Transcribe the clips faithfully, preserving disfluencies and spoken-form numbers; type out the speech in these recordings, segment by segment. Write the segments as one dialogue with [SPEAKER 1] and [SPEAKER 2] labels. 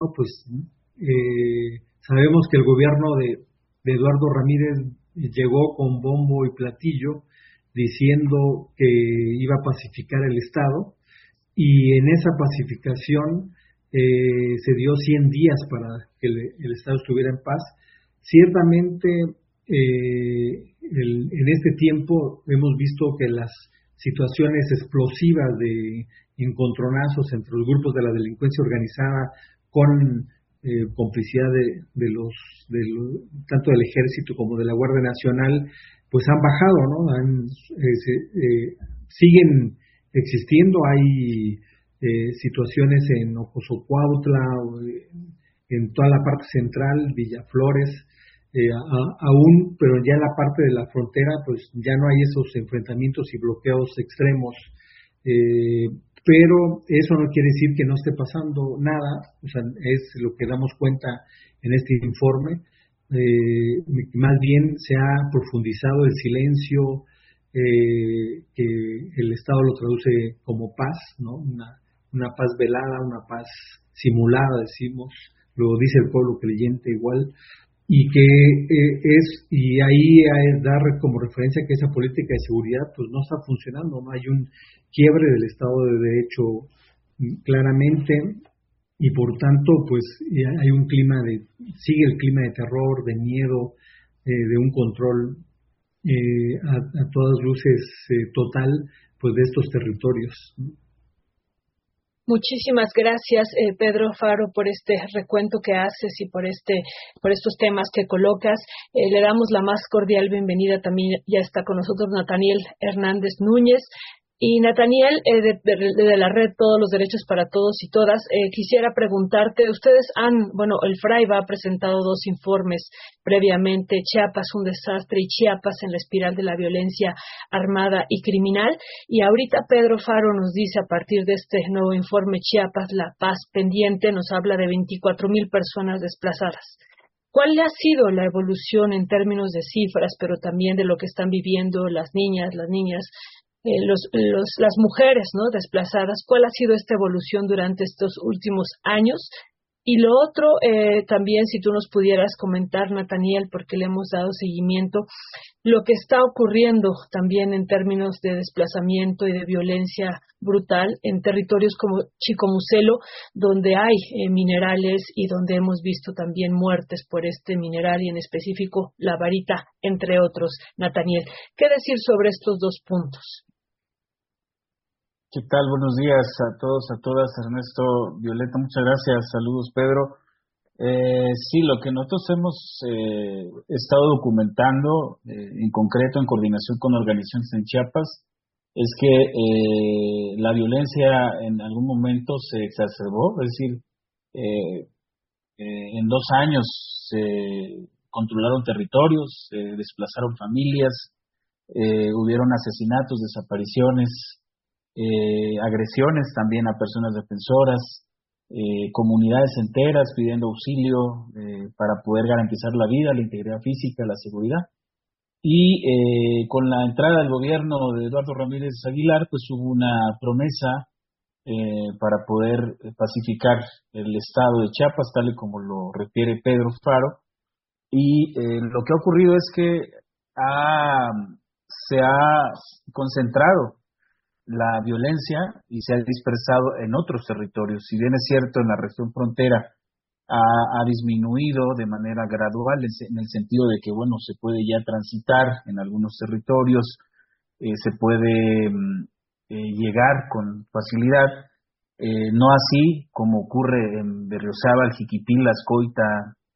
[SPEAKER 1] pues eh, sabemos que el gobierno de, de Eduardo Ramírez llegó con bombo y platillo diciendo que iba a pacificar el Estado, y en esa pacificación eh, se dio cien días para que el, el Estado estuviera en paz. Ciertamente, eh, el, en este tiempo hemos visto que las situaciones explosivas de encontronazos entre los grupos de la delincuencia organizada con eh, complicidad de, de los, de los tanto del Ejército como de la Guardia Nacional, pues han bajado, ¿no? Han, eh, se, eh, siguen existiendo. Hay eh, situaciones en Ocosocuautla, en toda la parte central, Villaflores, eh, a, aún, pero ya en la parte de la frontera, pues ya no hay esos enfrentamientos y bloqueos extremos. Eh, pero eso no quiere decir que no esté pasando nada, o sea, es lo que damos cuenta en este informe. Eh, más bien se ha profundizado el silencio, eh, que el Estado lo traduce como paz, ¿no? Una, una paz velada, una paz simulada, decimos, lo dice el pueblo creyente igual, y que eh, es, y ahí hay dar como referencia que esa política de seguridad pues no está funcionando, no hay un quiebre del Estado de Derecho claramente, y por tanto pues hay un clima de, sigue el clima de terror, de miedo, eh, de un control eh, a, a todas luces eh, total pues de estos territorios.
[SPEAKER 2] Muchísimas gracias, eh, Pedro Faro, por este recuento que haces y por este, por estos temas que colocas. Eh, le damos la más cordial bienvenida. También ya está con nosotros Nathaniel Hernández Núñez. Y Nathaniel, eh, de, de, de la red Todos los Derechos para Todos y Todas, eh, quisiera preguntarte, ustedes han, bueno, el FRAIVA ha presentado dos informes previamente, Chiapas, un desastre, y Chiapas en la espiral de la violencia armada y criminal, y ahorita Pedro Faro nos dice, a partir de este nuevo informe, Chiapas, la paz pendiente, nos habla de veinticuatro mil personas desplazadas. ¿Cuál ha sido la evolución en términos de cifras, pero también de lo que están viviendo las niñas, las niñas, Eh, los, los, las mujeres, ¿no?, desplazadas? ¿Cuál ha sido esta evolución durante estos últimos años? Y lo otro, eh, también, si tú nos pudieras comentar, Nathaniel, porque le hemos dado seguimiento, lo que está ocurriendo también en términos de desplazamiento y de violencia brutal en territorios como Chicomucelo, donde hay eh, minerales y donde hemos visto también muertes por este mineral, y en específico la varita, entre otros. Nathaniel, ¿qué decir sobre estos dos puntos?
[SPEAKER 3] ¿Qué tal? Buenos días a todos, a todas. Ernesto, Violeta, muchas gracias. Saludos, Pedro. Eh, sí, lo que nosotros hemos eh, estado documentando, eh, en concreto en coordinación con organizaciones en Chiapas, es que eh, la violencia en algún momento se exacerbó, es decir, eh, eh, en dos años se controlaron territorios, se desplazaron familias, eh, hubieron asesinatos, desapariciones, Eh, agresiones también a personas defensoras, eh, comunidades enteras pidiendo auxilio eh, para poder garantizar la vida, la integridad física, la seguridad. Y eh, con la entrada del gobierno de Eduardo Ramírez Aguilar, pues hubo una promesa eh, para poder pacificar el estado de Chiapas, tal y como lo refiere Pedro Faro. Y eh, lo que ha ocurrido es que ha, se ha concentrado la violencia y se ha dispersado en otros territorios. Si bien es cierto, en la región frontera ha, ha disminuido de manera gradual, en el sentido de que, bueno, se puede ya transitar en algunos territorios, eh, se puede eh, llegar con facilidad, eh, no así como ocurre en Berriozábal, Jiquipilas, Coita,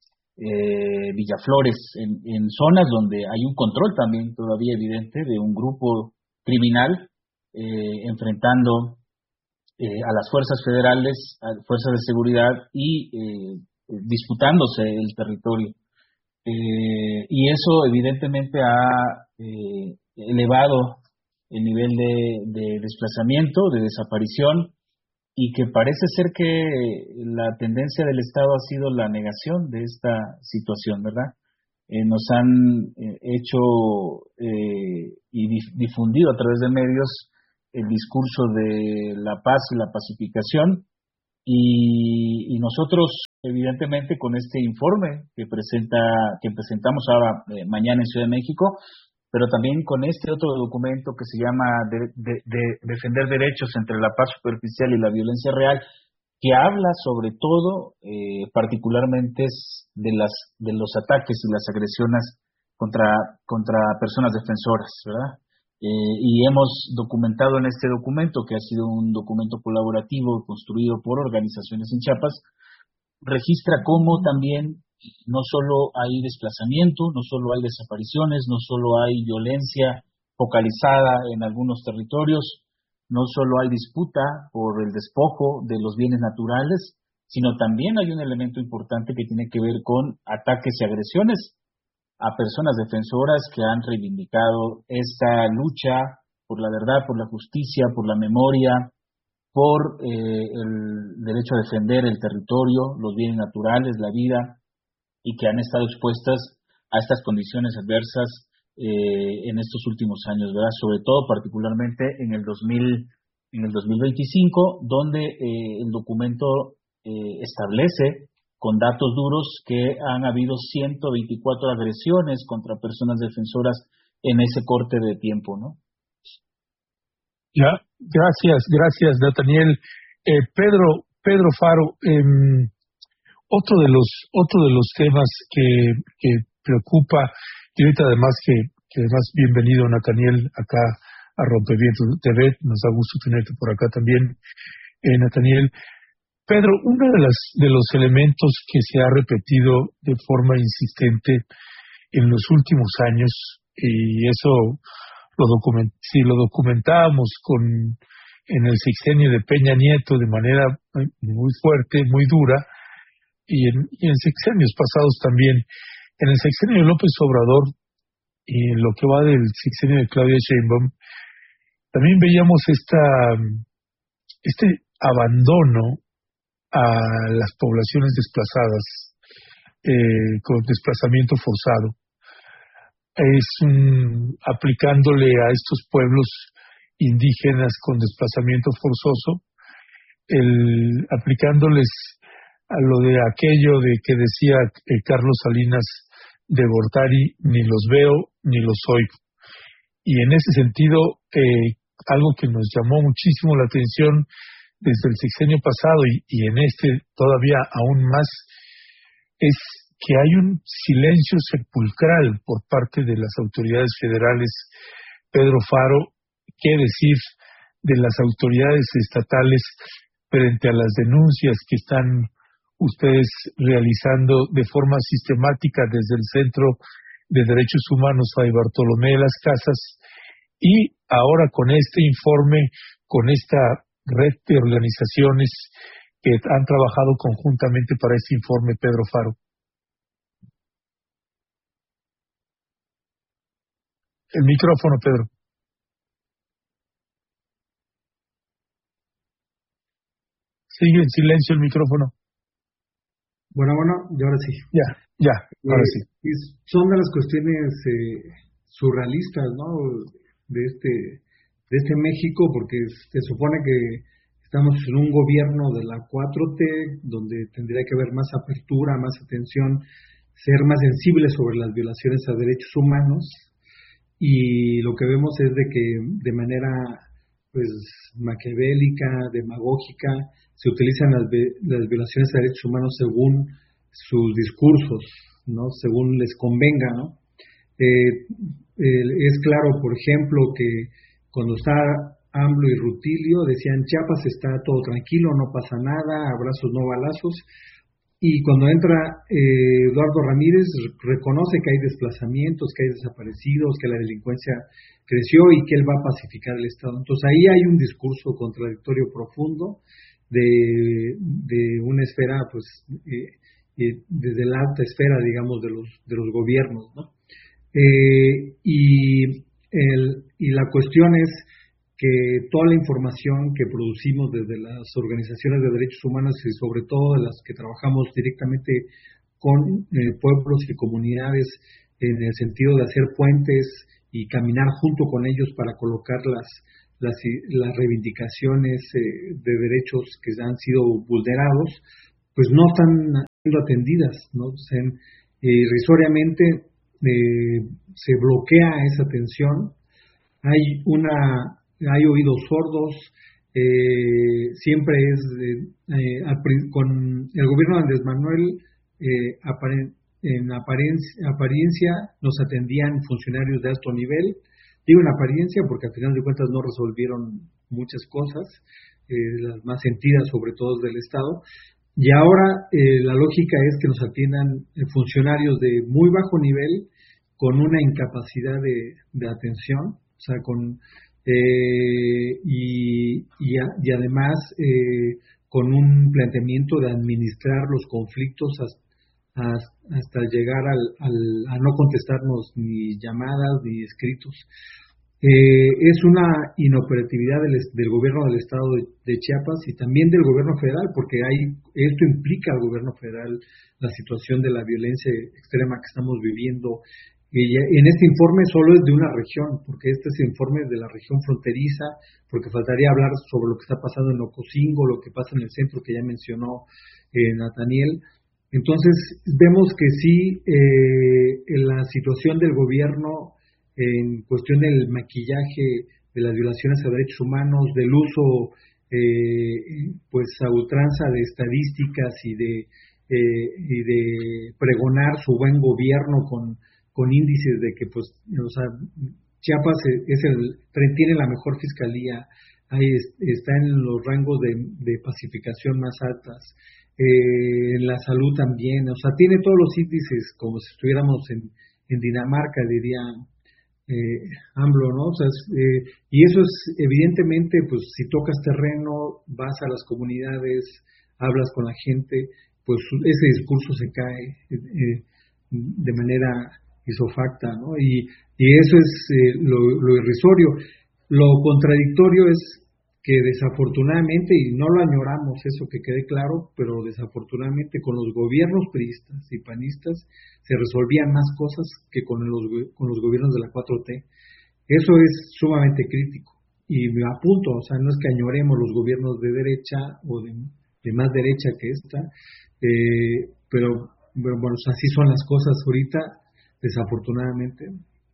[SPEAKER 3] eh, Villaflores, en, en zonas donde hay un control también todavía evidente de un grupo criminal, Eh, enfrentando eh, a las fuerzas federales, a fuerzas de seguridad, y eh, disputándose el territorio. Eh, y eso evidentemente ha eh, elevado el nivel de, de desplazamiento, de desaparición, y que parece ser que la tendencia del Estado ha sido la negación de esta situación, ¿verdad? Eh, nos han eh, hecho eh, y dif- difundido a través de medios el discurso de la paz y la pacificación, Y, y nosotros, evidentemente, con este informe que presenta, que presentamos ahora eh, mañana en Ciudad de México, pero también con este otro documento que se llama de, de, de Defender Derechos entre la Paz Superficial y la Violencia Real, que habla sobre todo, eh, particularmente de las de los ataques y las agresiones contra contra personas defensoras, ¿verdad? Eh, y hemos documentado en este documento, que ha sido un documento colaborativo construido por organizaciones en Chiapas, registra cómo también no solo hay desplazamiento, no solo hay desapariciones, no solo hay violencia focalizada en algunos territorios, no solo hay disputa por el despojo de los bienes naturales, sino también hay un elemento importante que tiene que ver con ataques y agresiones a personas defensoras que han reivindicado esta lucha por la verdad, por la justicia, por la memoria, por eh, el derecho a defender el territorio, los bienes naturales, la vida, y que han estado expuestas a estas condiciones adversas eh, en estos últimos años, ¿verdad? Sobre todo, particularmente en el dos mil, en el dos mil veinticinco, donde eh, el documento eh, establece con datos duros que han habido ciento veinticuatro agresiones contra personas defensoras en ese corte de tiempo, ¿no?
[SPEAKER 4] Ya, gracias, gracias, Nathaniel. Eh, Pedro, Pedro Faro, eh, otro de los, otro de los temas que, que preocupa, y ahorita además que, que además bienvenido, Nathaniel, acá a Rompevientos T V, nos da gusto tenerte por acá también, eh, Nathaniel. Pedro, uno de las, de los elementos que se ha repetido de forma insistente en los últimos años, y eso lo document, si lo documentábamos con, en el sexenio de Peña Nieto de manera muy fuerte, muy dura, y en, y en sexenios pasados también, en el sexenio de López Obrador y en lo que va del sexenio de Claudia Sheinbaum, también veíamos esta, este abandono a las poblaciones desplazadas, eh, con desplazamiento forzado. Es un, aplicándole a estos pueblos indígenas con desplazamiento forzoso, el, aplicándoles a lo de aquello de que decía eh, Carlos Salinas de Gortari, ni los veo ni los oigo. Y en ese sentido, eh, algo que nos llamó muchísimo la atención desde el sexenio pasado y, y en este todavía aún más, es que hay un silencio sepulcral por parte de las autoridades federales. Pedro Faro, ¿qué decir de las autoridades estatales frente a las denuncias que están ustedes realizando de forma sistemática desde el Centro de Derechos Humanos Fray Bartolomé de las Casas, y ahora con este informe, con esta red de organizaciones que han trabajado conjuntamente para este informe, Pedro Faro? El micrófono, Pedro. Sigue en silencio el micrófono.
[SPEAKER 1] Bueno, bueno, y ahora sí.
[SPEAKER 4] Ya, ya, ahora
[SPEAKER 1] eh,
[SPEAKER 4] sí.
[SPEAKER 1] Y son de las cuestiones eh, surrealistas, ¿no? De este, de este México, porque se supone que estamos en un gobierno de la cuatro T, donde tendría que haber más apertura, más atención, ser más sensible sobre las violaciones a derechos humanos, y lo que vemos es de que de manera pues maquiavélica, demagógica, se utilizan las, las violaciones a derechos humanos según sus discursos, ¿no? Según les convenga, ¿no? Eh, eh, es claro, por ejemplo, que cuando está AMLO y Rutilio decían Chiapas está todo tranquilo, no pasa nada, abrazos no balazos, y cuando entra eh, Eduardo Ramírez reconoce que hay desplazamientos, que hay desaparecidos, que la delincuencia creció y que él va a pacificar el Estado. Entonces ahí hay un discurso contradictorio profundo de, de una esfera, pues, eh, eh, desde la alta esfera, digamos, de los de los gobiernos, ¿no? Eh, y, el, y la cuestión es que toda la información que producimos desde las organizaciones de derechos humanos y sobre todo de las que trabajamos directamente con eh, pueblos y comunidades en el sentido de hacer puentes y caminar junto con ellos para colocar las, las, las reivindicaciones eh, de derechos que han sido vulnerados, pues no están siendo atendidas, ¿no? O sea, irrisoriamente eh, se bloquea esa atención, hay una, hay oídos sordos, eh, siempre es eh, eh, con el gobierno de Andrés Manuel eh, apare, en apariencia, apariencia nos atendían funcionarios de alto nivel, digo en apariencia porque al final de cuentas no resolvieron muchas cosas, eh, las más sentidas sobre todo del Estado, y ahora eh, la lógica es que nos atiendan eh, funcionarios de muy bajo nivel con una incapacidad de, de atención, o sea, con eh, y, y, a, y además eh, con un planteamiento de administrar los conflictos hasta, hasta llegar al, al, a no contestarnos ni llamadas ni escritos. Eh, es una inoperatividad del, del gobierno del estado de, de Chiapas y también del gobierno federal, porque hay, esto implica al gobierno federal la situación de la violencia extrema que estamos viviendo. Y en este informe solo es de una región, porque este es el informe de la región fronteriza, porque faltaría hablar sobre lo que está pasando en Ocosingo, lo que pasa en el centro que ya mencionó eh, Nathaniel. Entonces vemos que sí, eh, en la situación del gobierno en cuestión del maquillaje de las violaciones a derechos humanos, del uso eh, pues a ultranza de estadísticas y de eh, y de pregonar su buen gobierno con, con índices de que pues o sea Chiapas es el tiene la mejor fiscalía, ahí está en los rangos de, de pacificación más altas, eh, en la salud también, o sea tiene todos los índices como si estuviéramos en, en Dinamarca, diría Eh, AMLO, ¿no? O sea, es, eh, y eso es evidentemente, pues si tocas terreno, vas a las comunidades, hablas con la gente, pues ese discurso se cae eh, de manera isofacta, ¿no? Y, y eso es eh, lo, lo irrisorio. Lo contradictorio es que desafortunadamente, y no lo añoramos, eso que quede claro, pero desafortunadamente con los gobiernos priistas y panistas se resolvían más cosas que con los, con los gobiernos de la cuatro T. Eso es sumamente crítico. Y me apunto, o sea, no es que añoremos los gobiernos de derecha o de, de más derecha que esta, eh, pero, pero bueno, así son las cosas ahorita, desafortunadamente.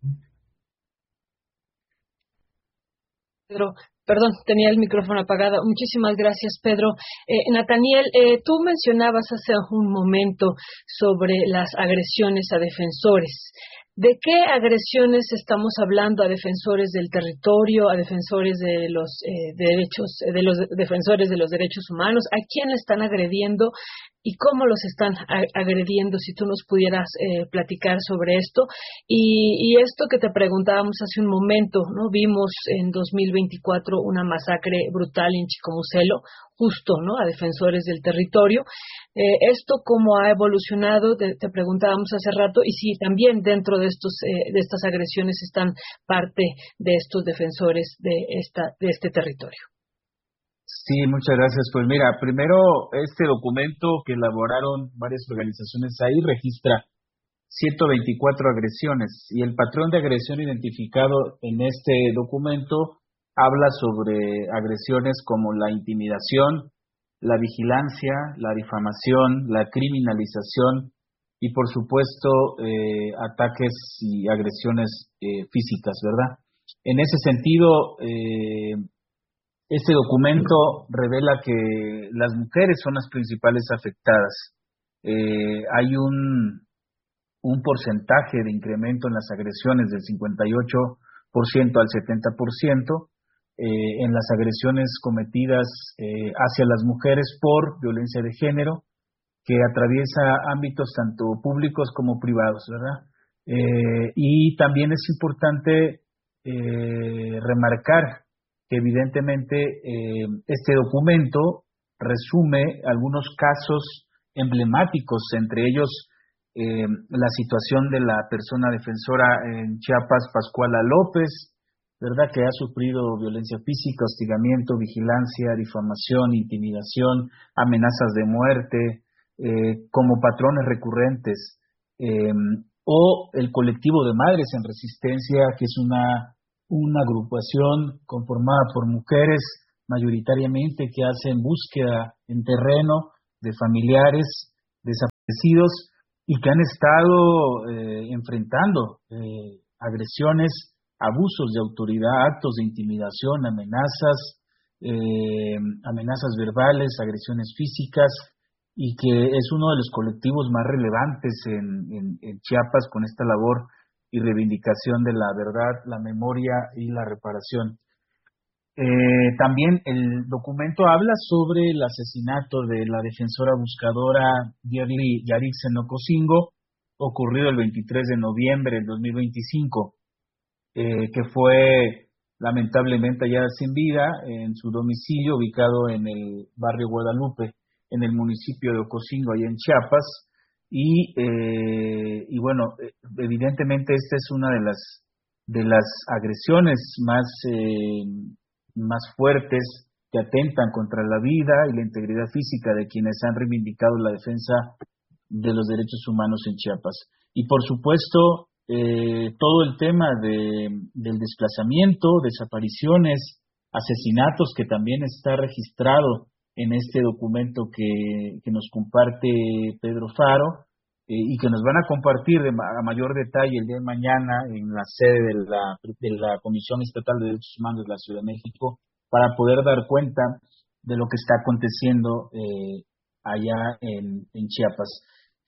[SPEAKER 2] Pedro, perdón, tenía el micrófono apagado. Muchísimas gracias, Pedro. Eh, Nathaniel, eh, tú mencionabas hace un momento sobre las agresiones a defensores. ¿De qué agresiones estamos hablando a defensores del territorio, a defensores de los eh, derechos, de los defensores de los derechos humanos? ¿A quién le están agrediendo? ¿Y cómo los están agrediendo? Si tú nos pudieras eh, platicar sobre esto. Y, y esto que te preguntábamos hace un momento, ¿no? Vimos en dos mil veinticuatro una masacre brutal en Chicomucelo, justo, ¿no? A defensores del territorio. Eh, ¿Esto cómo ha evolucionado? Te, te preguntábamos hace rato. Y si también dentro de estos eh, de estas agresiones están parte de estos defensores de esta de este territorio.
[SPEAKER 3] Sí, muchas gracias. Pues mira, primero este documento que elaboraron varias organizaciones ahí registra ciento veinticuatro agresiones y el patrón de agresión identificado en este documento habla sobre agresiones como la intimidación, la vigilancia, la difamación, la criminalización y por supuesto eh, ataques y agresiones eh, físicas, ¿verdad? En ese sentido, eh, este documento revela que las mujeres son las principales afectadas. Eh, hay un, un porcentaje de incremento en las agresiones del cincuenta y ocho por ciento al setenta por ciento eh, en las agresiones cometidas eh, hacia las mujeres por violencia de género, que atraviesa ámbitos tanto públicos como privados, ¿verdad? Eh, y también es importante eh, remarcar que evidentemente eh, este documento resume algunos casos emblemáticos, entre ellos eh, la situación de la persona defensora en Chiapas, Pascuala López, ¿verdad? Que ha sufrido violencia física, hostigamiento, vigilancia, difamación, intimidación, amenazas de muerte, eh, como patrones recurrentes, eh, o el colectivo de Madres en Resistencia, que es una una agrupación conformada por mujeres mayoritariamente que hacen búsqueda en terreno de familiares desaparecidos y que han estado eh, enfrentando eh, agresiones, abusos de autoridad, actos de intimidación, amenazas, eh, amenazas verbales, agresiones físicas, y que es uno de los colectivos más relevantes en, en, en Chiapas con esta labor y reivindicación de la verdad, la memoria y la reparación. Eh, también el documento habla sobre el asesinato de la defensora buscadora Yerli Yarix en Ocosingo, ocurrido el veintitrés de noviembre del dos mil veinticinco, eh, que fue lamentablemente hallada sin vida en su domicilio ubicado en el barrio Guadalupe, en el municipio de Ocosingo, allá en Chiapas. Y, eh, y bueno, evidentemente esta es una de las de las agresiones más eh, más fuertes que atentan contra la vida y la integridad física de quienes han reivindicado la defensa de los derechos humanos en Chiapas. Y por supuesto, eh, todo el tema de, del desplazamiento, desapariciones, asesinatos, que también está registrado en este documento que, que nos comparte Pedro Faro, eh, y que nos van a compartir de, a mayor detalle el día de mañana en la sede de la, de la Comisión Estatal de Derechos Humanos de la Ciudad de México, para poder dar cuenta de lo que está aconteciendo eh, allá en, en Chiapas.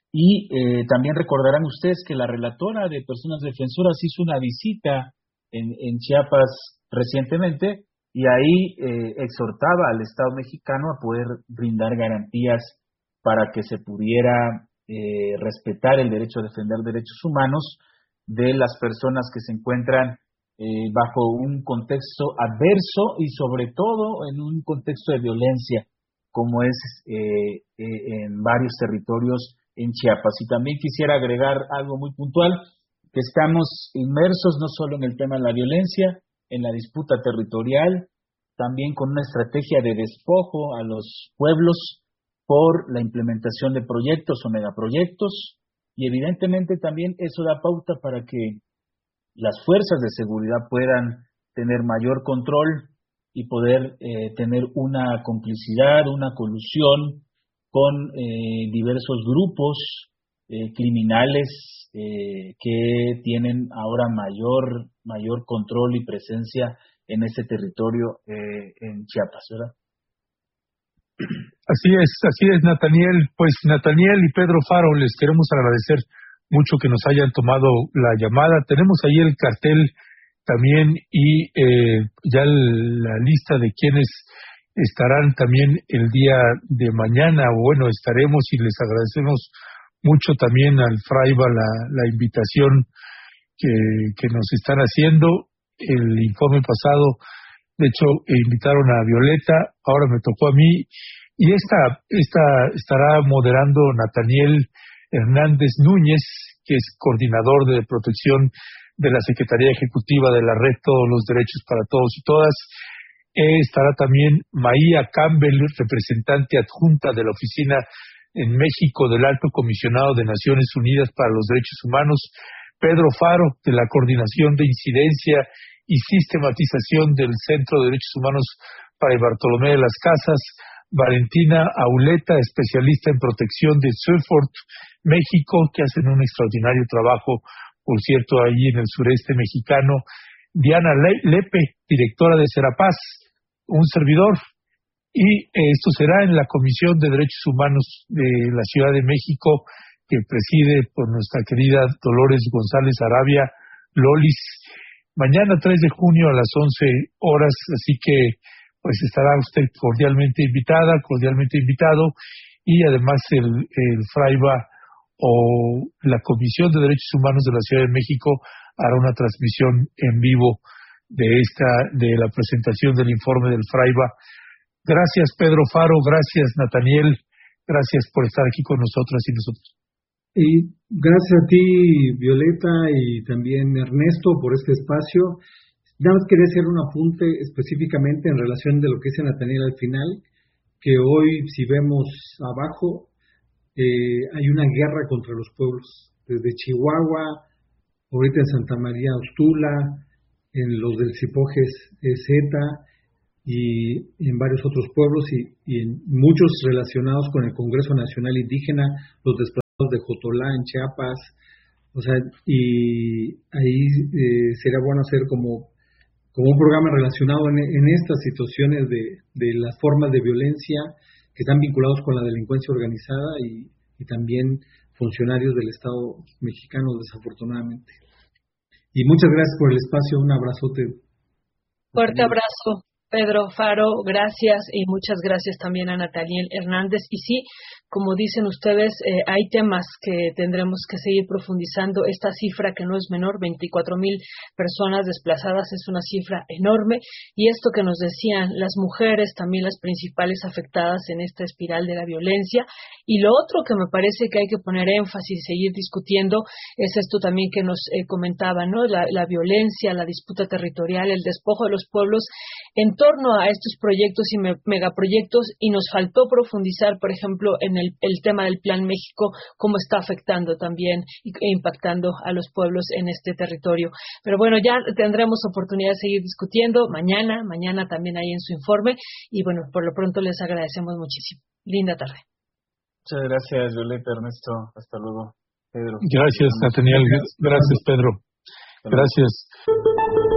[SPEAKER 3] Y eh, también recordarán ustedes que la relatora de Personas Defensoras hizo una visita en, en Chiapas recientemente, y ahí eh, exhortaba al Estado mexicano a poder brindar garantías para que se pudiera eh, respetar el derecho a defender derechos humanos de las personas que se encuentran eh, bajo un contexto adverso y sobre todo en un contexto de violencia, como es eh, eh, en varios territorios en Chiapas. Y también quisiera agregar algo muy puntual, que estamos inmersos no solo en el tema de la violencia, en la disputa territorial, también con una estrategia de despojo a los pueblos por la implementación de proyectos o megaproyectos, y evidentemente también eso da pauta para que las fuerzas de seguridad puedan tener mayor control y poder eh, tener una complicidad, una colusión con eh, diversos grupos eh, criminales eh, que tienen ahora mayor mayor control y presencia en ese territorio eh, en Chiapas, ¿verdad?
[SPEAKER 4] Así es, así es, Nataniel. Pues Nataniel y Pedro Faro, les queremos agradecer mucho que nos hayan tomado la llamada. Tenemos ahí el cartel también y eh, ya el, la lista de quienes estarán también el día de mañana. Bueno, estaremos y les agradecemos mucho también al Fraiba la, la invitación que, que nos están haciendo. El informe pasado, de hecho, invitaron a Violeta, ahora me tocó a mí, y esta, esta estará moderando Nataniel Hernández Núñez, que es coordinador de protección de la Secretaría Ejecutiva de la Red Todos los Derechos para Todos y Todas. Eh, estará también Maía Campbell, representante adjunta de la Oficina en México del Alto Comisionado de Naciones Unidas para los Derechos Humanos, Pedro Faro, de la Coordinación de Incidencia y Sistematización del Centro de Derechos Humanos para el Bartolomé de las Casas, Valentina Auleta, especialista en protección de Surfort, México, que hacen un extraordinario trabajo, por cierto, ahí en el sureste mexicano, Diana Lepe, directora de Serapaz, un servidor, y esto será en la Comisión de Derechos Humanos de la Ciudad de México, que preside por nuestra querida Dolores González Arabia Lolis, mañana tres de junio a las once horas, así que pues estará usted cordialmente invitada, cordialmente invitado, y además el, el Fraiba o la Comisión de Derechos Humanos de la Ciudad de México hará una transmisión en vivo de esta, de la presentación del informe del Fraiba. Gracias, Pedro Faro, gracias, Nataniel, gracias por estar aquí con nosotras y nosotros.
[SPEAKER 1] Y gracias a ti, Violeta, y también Ernesto, por este espacio. Nada más quería hacer un apunte específicamente en relación de lo que dice Nataniel al final, que hoy, si vemos abajo, eh, hay una guerra contra los pueblos, desde Chihuahua, ahorita en Santa María Ostula, en los del Cipojes Z y en varios otros pueblos y, y en muchos relacionados con el Congreso Nacional Indígena, los desplazados de Jotolá en Chiapas, o sea, y ahí eh, sería bueno hacer como, como un programa relacionado en, en estas situaciones de, de las formas de violencia que están vinculados con la delincuencia organizada y, y también funcionarios del Estado mexicano, desafortunadamente. Y muchas gracias por el espacio, un abrazote.
[SPEAKER 2] Fuerte abrazo, Pedro Faro, gracias y muchas gracias también a Nataniel Hernández. Y sí, como dicen ustedes, eh, hay temas que tendremos que seguir profundizando. Esta cifra que no es menor, veinticuatro mil personas desplazadas, es una cifra enorme. Y esto que nos decían, las mujeres también las principales afectadas en esta espiral de la violencia. Y lo otro que me parece que hay que poner énfasis y seguir discutiendo es esto también que nos eh, comentaba, ¿no? La, la violencia, la disputa territorial, el despojo de los pueblos en torno a estos proyectos y me, megaproyectos, y nos faltó profundizar, por ejemplo, en el, el tema del Plan México, cómo está afectando también e impactando a los pueblos en este territorio. Pero bueno, ya tendremos oportunidad de seguir discutiendo mañana, mañana también ahí en su informe, y bueno, por lo pronto les agradecemos muchísimo. Linda tarde.
[SPEAKER 3] Muchas gracias, Violeta, Ernesto. Hasta luego, Pedro.
[SPEAKER 4] Gracias, Nataniel. Gracias, Pedro. Gracias.